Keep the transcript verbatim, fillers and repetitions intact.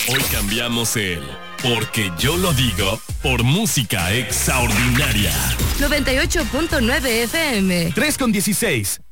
Hoy cambiamos el porque yo lo digo por música extraordinaria. noventa y ocho punto nueve F M. tres con dieciséis.